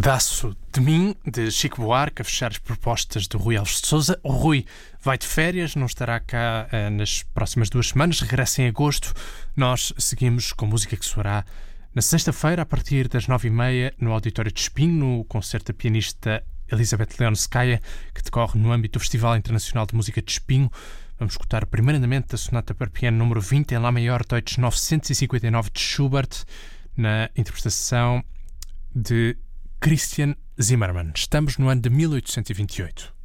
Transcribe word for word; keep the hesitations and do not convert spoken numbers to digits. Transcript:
Pedaço de Mim, de Chico Buarque, a fechar as propostas do Rui Alves de Sousa. O Rui vai de férias, não estará cá uh, nas próximas duas semanas, regressa em agosto. Nós seguimos com música que soará na sexta-feira, a partir das nove e meia, no Auditório de Espinho, no concerto da pianista Elizabeth Leonskaya, que decorre no âmbito do Festival Internacional de Música de Espinho. Vamos escutar primeiramente a sonata para piano número vinte, em Lá maior Deutsch novecentos e cinquenta e nove de Schubert, na interpretação de Christian Zimmermann. Estamos no ano de mil oitocentos e vinte e oito.